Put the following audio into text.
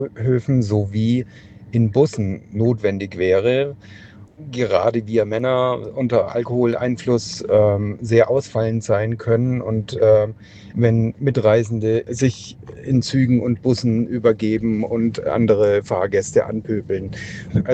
Höfen sowie in Bussen notwendig wäre. Gerade wir Männer unter Alkoholeinfluss sehr ausfallend sein können und wenn Mitreisende sich in Zügen und Bussen übergeben und andere Fahrgäste anpöbeln.